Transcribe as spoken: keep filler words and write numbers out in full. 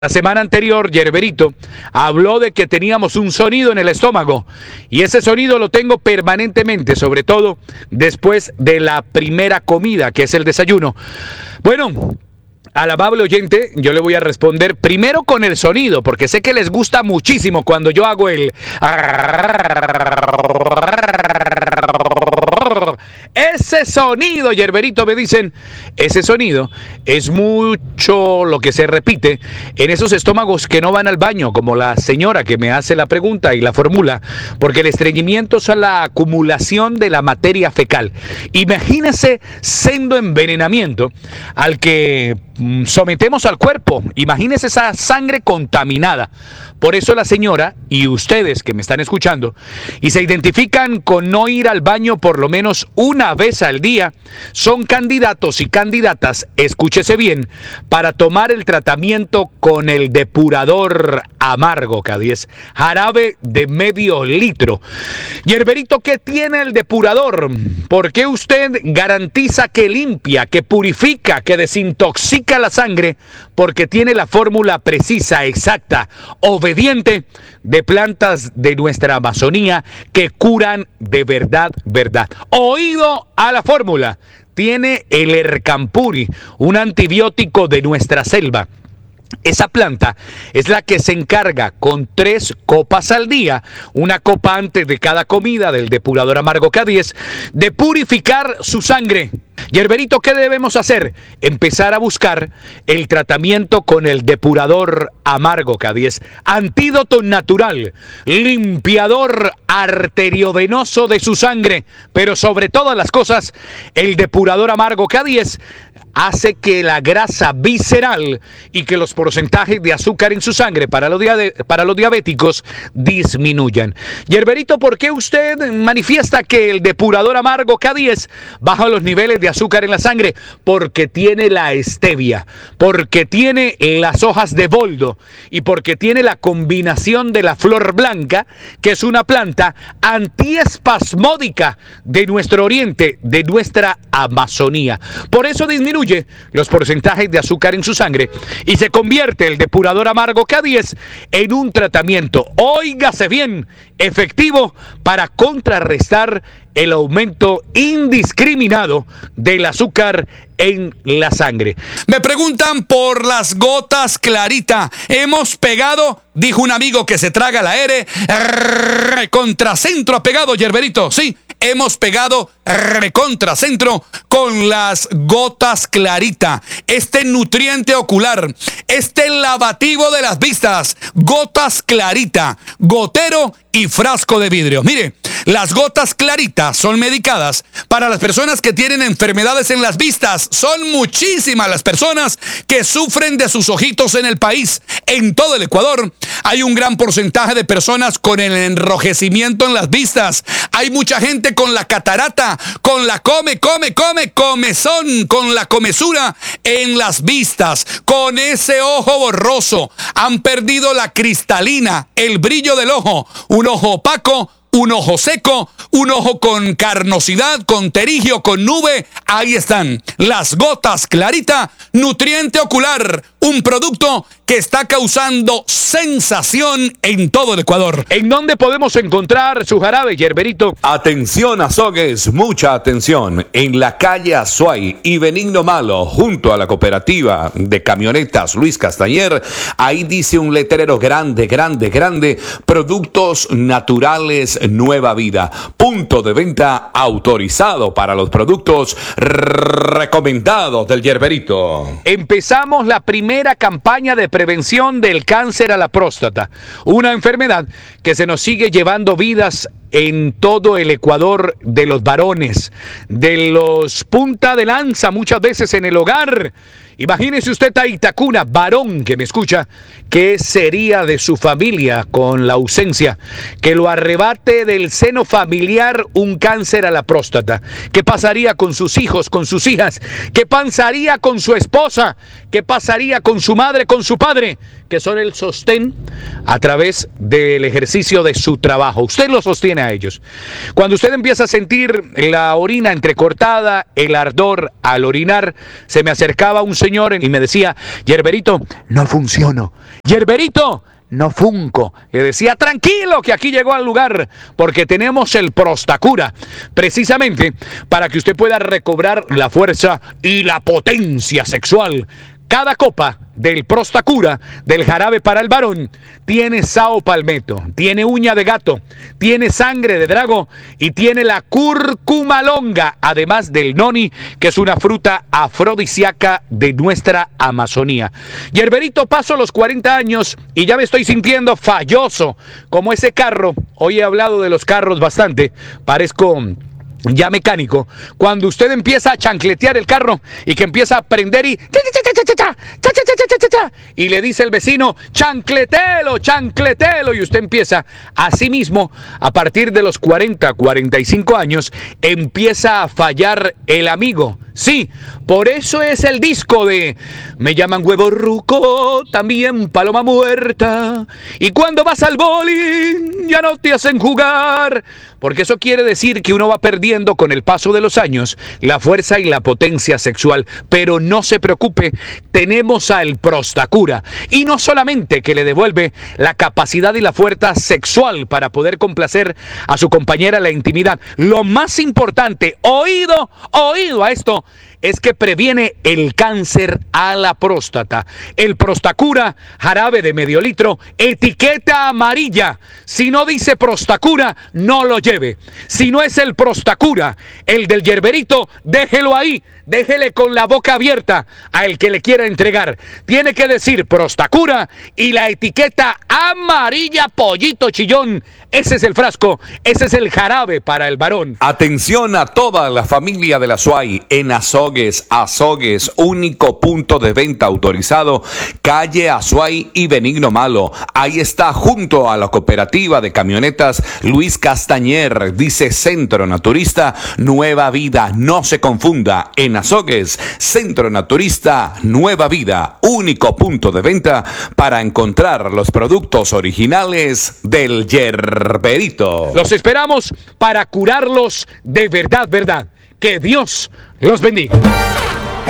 La semana anterior, Yerberito habló de que teníamos un sonido en el estómago y ese sonido lo tengo permanentemente, sobre todo después de la primera comida, que es el desayuno. Bueno, al amable oyente, yo le voy a responder primero con el sonido, porque sé que les gusta muchísimo cuando yo hago el... Ese sonido, Yerberito, me dicen, ese sonido es mucho lo que se repite en esos estómagos que no van al baño, como la señora que me hace la pregunta y la formula, porque el estreñimiento es la acumulación de la materia fecal. Imagínese sendo envenenamiento al que mm, sometemos al cuerpo, imagínese esa sangre contaminada. Por eso la señora y ustedes que me están escuchando y se identifican con no ir al baño por lo menos una vez al día, son candidatos y candidatas, escúchese bien, para tomar el tratamiento con el depurador amargo K diez, jarabe de medio litro. Yerberito, ¿qué tiene el depurador? ¿Por qué usted garantiza que limpia, que purifica, que desintoxica la sangre? Porque tiene la fórmula precisa, exacta, obediente de plantas de nuestra Amazonía que curan de verdad, verdad. Oído a la fórmula. Tiene el Ercampuri, un antibiótico de nuestra selva. Esa planta es la que se encarga con tres copas al día, una copa antes de cada comida del depurador amargo K diez, de purificar su sangre. Yerberito, ¿qué debemos hacer? Empezar a buscar el tratamiento con el depurador amargo K diez, antídoto natural, limpiador arteriovenoso de su sangre, pero sobre todas las cosas, el depurador amargo K diez hace que la grasa visceral y que los porcentajes de azúcar en su sangre para los, dia- para los diabéticos disminuyan. Yerberito, ¿por qué usted manifiesta que el depurador amargo K diez baja los niveles de azúcar en la sangre? Porque tiene la stevia, porque tiene las hojas de boldo y porque tiene la combinación de la flor blanca, que es una planta antiespasmódica de nuestro oriente, de nuestra Amazonía. Por eso disminuye los porcentajes de azúcar en su sangre y se convierte el depurador amargo K diez en un tratamiento, óigase bien, efectivo para contrarrestar el aumento indiscriminado del azúcar en la sangre. Me preguntan por las gotas Clarita. Hemos pegado, dijo un amigo que se traga la R, contracentro ha pegado, Yerberito, sí. Hemos pegado recontracentro con las gotas Clarita. Este nutriente ocular, este lavativo de las vistas, gotas Clarita, gotero y frasco de vidrio. Mire, las gotas Clarita son medicadas para las personas que tienen enfermedades en las vistas. Son muchísimas las personas que sufren de sus ojitos en el país. En todo el Ecuador hay un gran porcentaje de personas con el enrojecimiento en las vistas. Hay mucha gente con la catarata, con la come, come, come, comezón, con la comezura en las vistas, con ese ojo borroso. Han perdido la cristalina, el brillo del ojo, un ojo opaco, un ojo seco, un ojo con carnosidad, con terigio, con nube. Ahí están las gotas Clarita, nutriente ocular, un producto que está causando sensación en todo el Ecuador. ¿En dónde podemos encontrar su jarabe, Yerberito? Atención, Azogues, mucha atención. En la calle Azuay y Benigno Malo, junto a la cooperativa de camionetas Luis Castañer, ahí dice un letrero grande, grande, grande: productos naturales Nueva Vida. Punto de venta autorizado para los productos recomendados del Yerberito. Empezamos la primera campaña de prevención del cáncer a la próstata, una enfermedad que se nos sigue llevando vidas en todo el Ecuador, de los varones, de los punta de lanza muchas veces en el hogar. Imagínese usted a Itacuna, varón que me escucha, ¿qué sería de su familia con la ausencia? Que lo arrebate del seno familiar un cáncer a la próstata. ¿Qué pasaría con sus hijos, con sus hijas? ¿Qué pasaría con su esposa? ¿Qué pasaría con su madre, con su padre? Que son el sostén a través del ejercicio de su trabajo. Usted lo sostiene a ellos. Cuando usted empieza a sentir la orina entrecortada, el ardor al orinar, se me acercaba un señor y me decía, Yerberito, no funciono. Yerberito, no funco. Le decía, tranquilo, que aquí llegó al lugar, porque tenemos el Prostacura, precisamente para que usted pueda recobrar la fuerza y la potencia sexual. Cada copa del Prostacura, del jarabe para el varón, tiene sao palmetto, tiene uña de gato, tiene sangre de drago y tiene la cúrcuma longa, además del noni, que es una fruta afrodisíaca de nuestra Amazonía. Yerberito, paso los cuarenta años y ya me estoy sintiendo falloso, como ese carro. Hoy he hablado de los carros bastante, parezco ya mecánico, cuando usted empieza a chancletear el carro y que empieza a prender y y le dice el vecino, chancletelo, chancletelo, y usted empieza, así mismo, a partir de los cuarenta, cuarenta y cinco años, empieza a fallar el amigo. Sí, por eso es el disco de Me llaman huevo ruco, también paloma muerta, y cuando vas al bowling ya no te hacen jugar, porque eso quiere decir que uno va perdiendo con el paso de los años la fuerza y la potencia sexual. Pero no se preocupe, tenemos al Prostacura, y no solamente que le devuelve la capacidad y la fuerza sexual para poder complacer a su compañera en la intimidad, lo más importante, oído, oído a esto, es que previene el cáncer a la próstata. El Prostacura, jarabe de medio litro, etiqueta amarilla. Si no dice Prostacura, no lo lleve. Si no es el Prostacura, el del Yerberito, déjelo ahí. Déjele con la boca abierta a el que le quiera entregar. Tiene que decir Prostacura y la etiqueta amarilla, pollito chillón. Ese es el frasco, ese es el jarabe para el varón. Atención a toda la familia de la Suay en Azogues. Azogues, único punto de venta autorizado, calle Azuay y Benigno Malo. Ahí está, junto a la cooperativa de camionetas Luis Castañer. Dice Centro Naturista Nueva Vida. No se confunda, en Azogues, Centro Naturista Nueva Vida, único punto de venta para encontrar los productos originales del Yerberito. Los esperamos para curarlos de verdad, verdad. Que Dios los bendiga.